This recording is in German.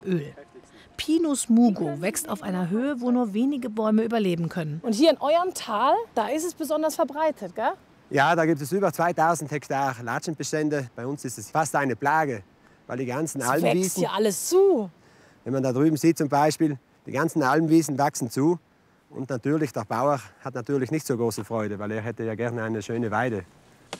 Öl. Pinus mugo wächst auf einer Höhe, wo nur wenige Bäume überleben können. Und hier in eurem Tal, da ist es besonders verbreitet, gell? Ja, da gibt es über 2000 Hektar Latschenbestände. Bei uns ist es fast eine Plage, weil die ganzen Almwiesen... Wächst hier alles zu. Wenn man da drüben sieht zum Beispiel, die ganzen Almwiesen wachsen zu. Und natürlich, der Bauer hat natürlich nicht so große Freude, weil er hätte ja gerne eine schöne Weide.